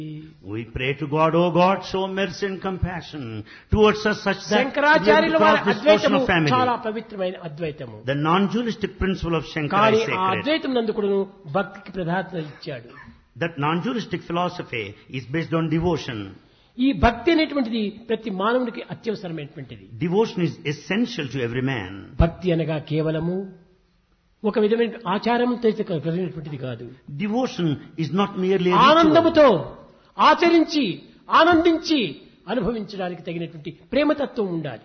We pray to God, "O God, show mercy and compassion towards us such that we శంకరాచార్యుల will వారి cross this ocean అద్వైతము of family." చాలా పవిత్రమైన అద్వైతము. The non-dualistic principle of Shankara కానీ is ఆ sacred. అద్వైతం నందు కూడాను భక్తికి ప్రాధాన్యత ఇచ్చాడు. That non-dualistic philosophy is based on devotion. ఈ భక్తి అనేటువంటిది ప్రతి మానవునికి అత్యవసరమైనటువంటిది. Devotion is essential to every man. భక్తి అనగా కేవలము ఒక విధమైన ఆచారంతో కలిగినటువంటిది కాదు. Devotion is not merely a ritual. ఆనందముతో ఆచరించి ఆనందించి అనుభవించడానికి తగినటువంటి ప్రేమతత్వం ఉండాలి.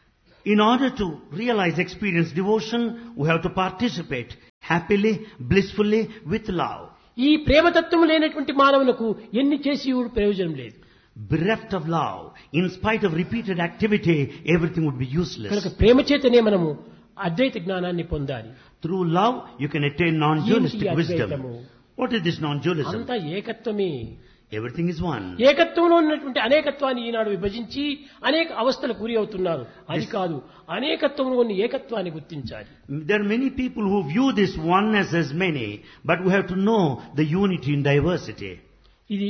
In order to realize, experience devotion, we have to participate happily, blissfully, with love. ఈ ప్రేమతత్వం లేనటువంటి మానవులకు ఎన్ని చేసి ప్రయోజనం లేదు. Bereft of love, in spite of repeated activity, everything would be useless. కనుక ప్రేమ చేతనే మనము అద్వైత జ్ఞానాన్ని పొందాలి. Through love, you can attain non-dualistic ఏంటి wisdom. అద్వైతము? What is this non-dualism? అంతా ఏకత్వమే. Everything is one. ఏకత్వంలో ఉన్నటువంటి అనేకత్వాన్ని ఈనాడు విభజించి అనేక అవస్థలకు గురి అవుతున్నారు. అది కాదు, అనేకత్వంలో ఉన్న ఏకత్వాన్ని గుర్తించాలి. There are many people who view this oneness as many, but we have to know the unity in diversity. ఇది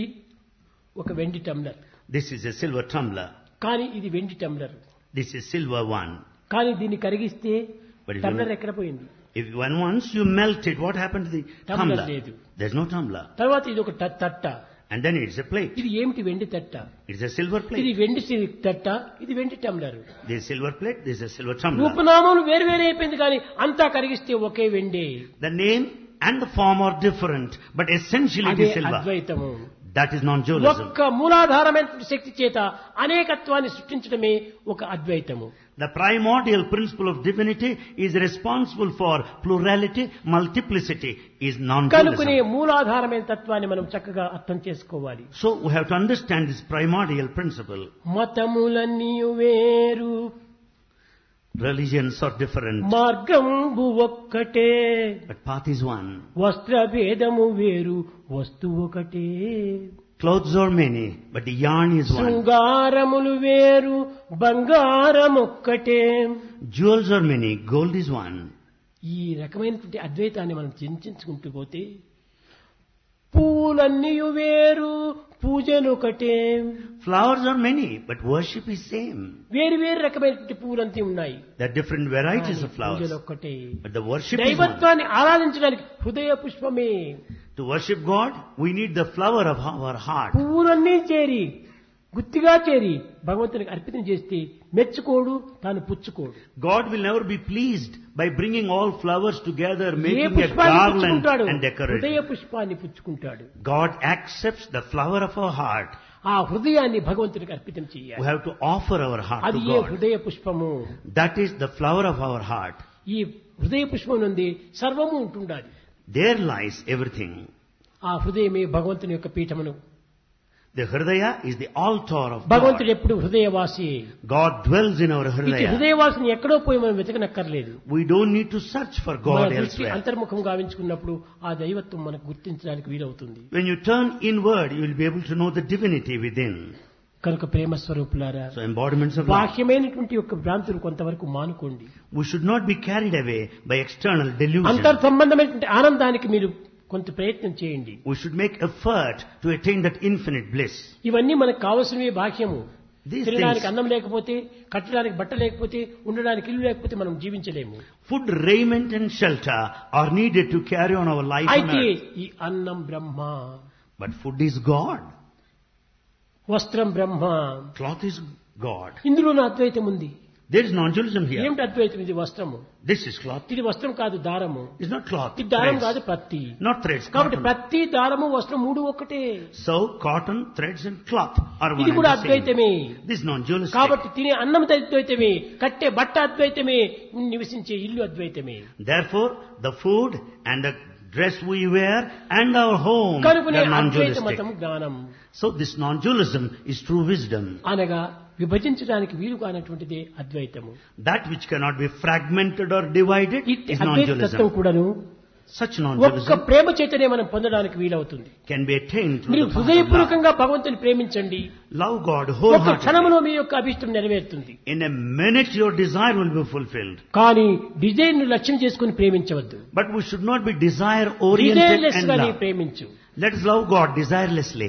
ఒక వెండి tumbler. This is a silver tumbler. కానీ ఇది వెండి tumbler. This is silver one. కానీ దీన్ని కరిగిస్తే But if టంబ్లర్ you- ఎక్కడ పోయింది? If once you melt it, what happened to the Tumbler tumbler? లేదు. There's no tumbler. తర్వాత ఇది ఒక తట్ట. And then it's a plate. ఇది ఏమిటి? వెండి తట్ట. It's a silver ఇది plate. వెండి తట్ట, ఇది వెండి tumbler. This is silver plate, this is a silver tumbler. రూపనామాలు వేరు వేరే అయిపోయింది, కానీ అంతా కరిగిస్తే ఒకే వెండి. The name and the form are different, but essentially it అదే is silver. అద్వైతము. That is non-dualism. ఒక్క మూలాధారమైన శక్తి చేత అనేకత్వాన్ని సృష్టించడమే ఒక అద్వైతము. The primordial principle of divinity is responsible for plurality, multiplicity, is కనుకునే non-dualism. మూలాధారమైన తత్వాన్ని మనం చక్కగా అర్థం చేసుకోవాలి. So we have to understand this primordial principle. మతములన్నీ వేరు, Religions are different, మార్గంబు ఒక్కటే, but path is one. వస్త్ర భేదము వేరు, వస్తువు ఒకటే. Clothes are many, but the yarn is one. శృంగారములు వేరు, బంగారం ఒక్కటే. Jewels are many, gold is one. ఈ రకమైనటువంటి అద్వైతాన్ని మనం చింతించుకుంటూ పోతే పూలన్నీ వేరు, పూజలు ఒకటే. Flowers are many, but worship is same. వేరు వేరు రకమైనటువంటి పూలంతా ఉన్నాయి. There are different varieties of flowers, పూజలు ఒక్కటే. but the worship is one. దైవత్వాన్ని ఆరాధించడానికి హృదయ పుష్పమే. To worship God, we need the flower of our heart. పువ్వులన్నీ చేరి గుత్తిగా చేరి భగవంతునికి అర్పితం చేస్తే మెచ్చుకోడు, తాను పుచ్చుకోడు. God will never be pleased by bringing all flowers together, A making a పుష్పాన్ని garland పుచ్చుకుంటాడు? and decorate. హృదయ పుష్పాన్ని పుచ్చుకుంటాడు. God accepts the flower of our heart. ఆ హృదయాన్ని భగవంతునికి అర్పితం We చేయాలి. have to offer our heart అది to ఏ God. హృదయ పుష్పము. That is the flower of our heart. ఈ హృదయ పుష్పం నుండి సర్వము ఉంటుండాలి. There lies everything. ఆ హృదయమే భగవంతుని యొక్క పీఠమును. The Hridaya is the altar of భగవంతుడు God. ఎప్పుడు హృదయవాసి. God dwells in our ఇటు Hridaya. హృదయవాసిని ఎక్కడో పోయి మనం వెతకనక్కర్లేదు. We don't need to search for మన God దృష్టి elsewhere. అంతర్ముఖం గావించుకున్నప్పుడు ఆ దైవత్వం మనకు గుర్తించడానికి వీలవుతుంది. When you turn inward, you will be able to know the divinity within. కనుక ప్రేమ స్వరూపులారా, So embodiments of love. బాహ్యమైనటువంటి యొక్క భ్రాంతులు కొంతవరకు మానుకోండి. We should not be carried away by external delusion. అంతర్ సంబంధమైనటువంటి ఆనందానికి మీరు కొంత ప్రయత్నం చేయండి. We should make effort to attain that infinite bliss. ఇవన్నీ మనకు కావలసినవి బాహ్యము. These తినడానికి things, అన్నం లేకపోతే, కట్టడానికి బట్ట లేకపోతే, ఉండడానికి ఇల్లు లేకపోతే మనం జీవించలేము. food, raiment and shelter are needed to carry on our life on అయితే earth. ఈ అన్నం బ్రహ్మ, But food is God. వస్త్రం బ్రహ్మ, Cloth is God. ఇందులో నా అద్వైతం ఉంది. There is non-dualism here. ఏమిటి అద్వైతం? ఇది వస్త్రము, This is cloth. ఇది వస్త్రం కాదు, దారము. It's not cloth. ఇది దారం Threads. కాదు, ప్రత్తి. Not threads. కాబట్టి Cotton. ప్రత్తి, దారము, వస్త్రం మూడు ఒక్కటే. So cotton, threads and cloth are one ఇది and కూడా the same. అద్వైతమే. This is non-dualistic. కాబట్టి తినే అన్నం అద్వైతమే, కట్టే బట్ట అద్వైతమే, నివసించే ఇల్లు అద్వైతమే. Therefore, the food and the dress we wear and our home కనుకనే are అద్వైత non-dualistic. మతం జ్ఞానం So this non-dualism is true wisdom. అనగా విభజించడానికి వీలు కానటువంటిదే అద్వైతము. That which cannot be fragmented or divided ఇట్టి is అద్వైత తత్వం non-dualism. కూడాను Such ఒక్క non-dualism ప్రేమ చేతనే మనం పొందడానికి వీలవుతుంది. can be attained through మీరు the path of love. హృదయపూర్వకంగా భగవంతుని ప్రేమించండి. Love God ఒక wholeheartedly. క్షణంలో మీ యొక్క అభిష్టం నెరవేరుతుంది. In a minute your desire will be fulfilled. కానీ డిజైన్ ను లక్ష్యం చేసుకుని ప్రేమించవద్దు. But we should not be desire oriented డిజైన్లెస్ and గా నీ love. ప్రేమించు. Let us love God desirelessly.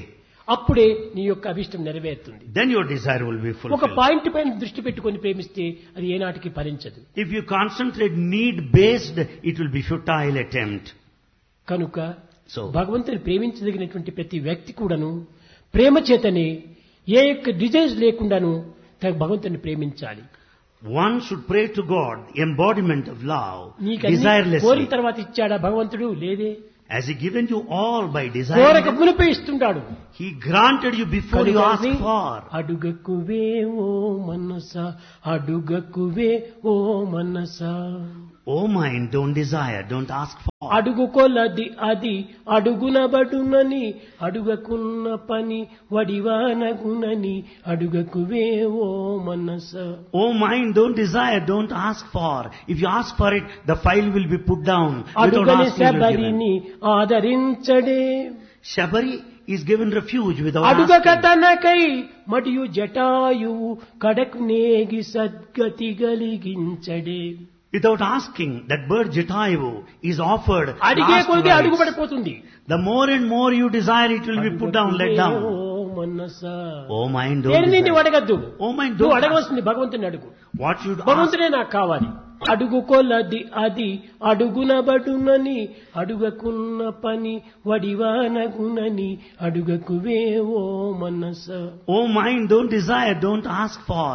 అప్పుడే నీ యొక్క అభిష్టం నెరవేరుతుంది. Then your desire will be ఒక fulfilled. పాయింట్ పైన దృష్టి పెట్టుకొని ప్రేమిస్తే అది ఏనాటికి ఫలించదు. If you concentrate need based, it will be futile attempt. కనుక So, భగవంతుని ప్రేమించదగినటువంటి ప్రతి వ్యక్తి కూడాను ప్రేమ చేతనే ఏ యొక్క డిజైర్స్ లేకుండాను భగవంతుని ప్రేమించాలి. one should pray to God, embodiment of love, నీకు కోరిన desirelessly. తర్వాత ఇచ్చాడా భగవంతుడు? లేదే. Has He given you all by కోరక desire? మునిపై ఇస్తుంటాడు. He granted you before you asked for. అడుగకువే ఓ మనస, అడుగకువే ఓ మనస, Oh mind, don't desire, don't ask for. అడుగుకొలది అది అడుగునబడునని, అడుగకున్న పని వడివానగునని, అడుగకువే ఓ మనస. Oh mind, don't desire, don't ask for. If you ask for it, the file will be put down. Without అడుగని asking, you will be given. శబరిని ఆదరించడే, Shabari is given refuge without అడుగక asking. తనకై మరియు జటాయువు కడకు నేగి సద్గతి గలిగించడే. Without asking, that bird Jatayu is offered. అడిగే last కొద్ది rites. అడుగుపడిపోతుంది. The more and more you desire, it will be put down, let oh down. మనస, Oh mind, don't దేనిని desire. అడగద్దు. Oh mind, నువ్వు don't ask. అడగవలసింది భగవంతుని అడుగు. What should ask? భగవంతుడే నాకు కావాలి. అడుగుకొలది అది అడుగునబడునని, అడుగకున్న పని వడివానగునని, అడుగకువే ఓ మనస. Oh mind, don't desire, don't ask for.